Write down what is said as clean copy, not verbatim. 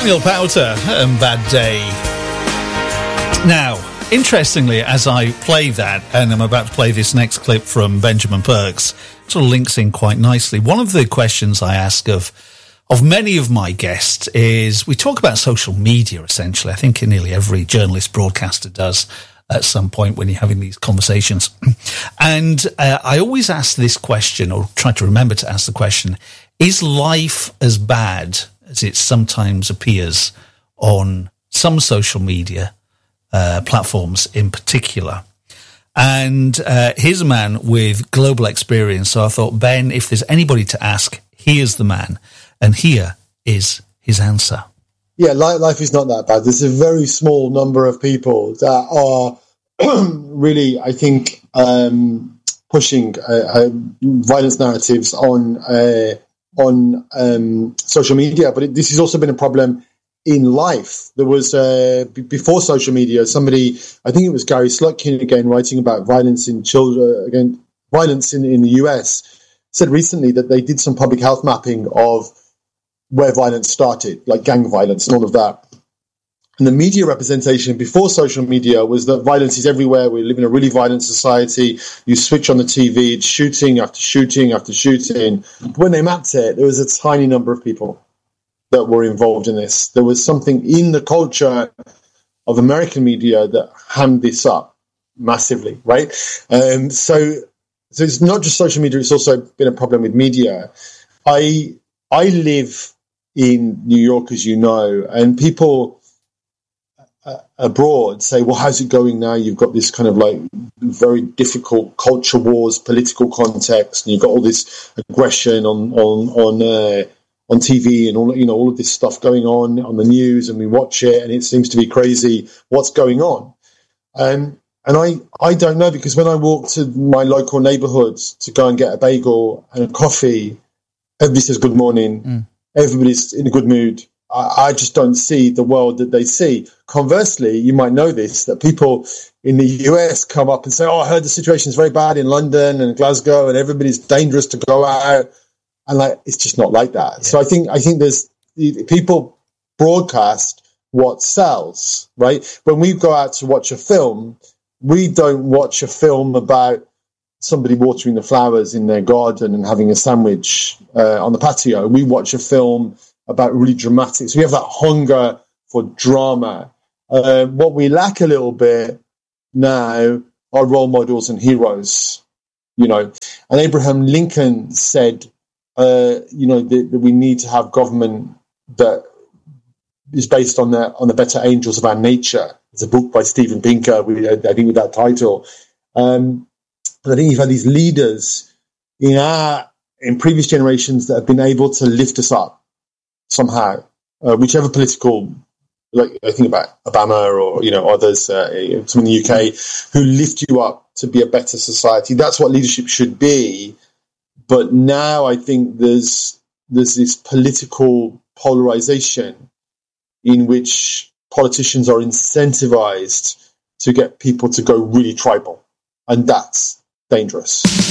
Daniel Powter and Bad Day. Now, interestingly, as I play that, and I'm about to play this next clip from Benjamin Perks, sort of links in quite nicely. One of the questions I ask of many of my guests is, we talk about social media, essentially. I think nearly every journalist broadcaster does at some point when you're having these conversations. And I always ask this question, or try to remember to ask the question, is life as bad as it sometimes appears on some social media platforms in particular? And here's a man with global experience. So I thought, Ben, if there's anybody to ask, here's the man. And here is his answer. Yeah, life is not that bad. There's a very small number of people that are really, I think, pushing violence narratives on social media. But this has also been a problem in life. There was, before social media, somebody, I think it was Gary Slutkin again, writing about violence in children, again, violence in the US, said recently that they did some public health mapping of where violence started, like gang violence and all of that. And the media representation before social media was that violence is everywhere. We live in a really violent society. You switch on the TV, it's shooting after shooting after shooting. But when they mapped it, there was a tiny number of people that were involved in this. There was something in the culture of American media that hammed this up massively, right? So it's not just social media, it's also been a problem with media. I live in New York, as you know, and people abroad say, well, how's it going now? You've got this kind of like very difficult culture wars, political context, and you've got all this aggression on TV and all of this stuff going on the news, and we watch it and it seems to be crazy. What's going on? And I don't know, because when I walk to my local neighborhood to go and get a bagel and a coffee, everybody says good morning. Everybody's in a good mood. I just don't see the world that they see. Conversely, you might know this, that people in the US come up and say, oh, I heard the situation is very bad in London and Glasgow and everybody's dangerous to go out. And it's just not like that. Yeah. So I think there's people broadcast what sells, right? When we go out to watch a film, we don't watch a film about somebody watering the flowers in their garden and having a sandwich on the patio. We watch a film about really dramatic. So we have that hunger for drama. What we lack a little bit now are role models and heroes, And Abraham Lincoln said, that we need to have government that is based on the better angels of our nature. It's a book by Steven Pinker, I think, with that title. I think you've had these leaders in previous generations that have been able to lift us up somehow, whichever political, like I think about Obama or others, some in the UK, who lift you up to be a better society. That's what leadership should be. But now I think there's this political polarization in which politicians are incentivized to get people to go really tribal, and that's dangerous.